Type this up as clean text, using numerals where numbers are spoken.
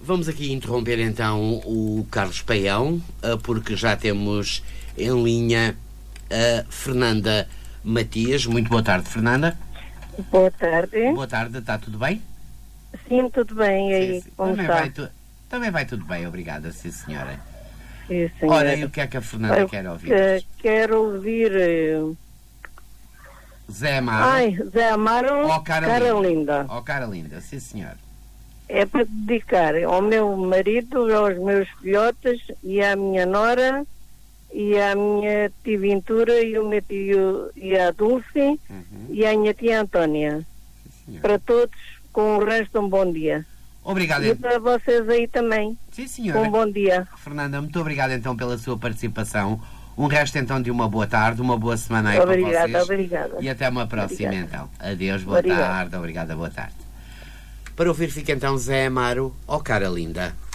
Vamos aqui interromper então o Carlos Paião, porque já temos em linha a Fernanda Matias. Muito boa tarde, Fernanda. Boa tarde. Boa tarde, está tudo bem? Sim, tudo bem. E aí, sim. como está? Também vai tudo bem, obrigada, sim senhora. Sim, senhora. Ora, e o que é que a Fernanda quer ouvir? Quero ouvir... Zé Amaro. Zé Amaro ou Cara Linda. Ó, Cara Linda, sim senhor. É para dedicar ao meu marido, aos meus filhotes e à minha nora e à minha tia Ventura e o meu tio e à Dulce e à minha tia Antónia. Para todos, com o resto, um bom dia. Obrigado. E para vocês aí também. Sim, senhora. Um bom dia. Fernanda, muito obrigado então pela sua participação. Um resto então de uma boa tarde, uma boa semana aí para vocês. Obrigada. E até uma próxima então. Adeus, boa tarde. Obrigada, boa tarde. Para ouvir fica então Zé Amaro, ó Cara Linda.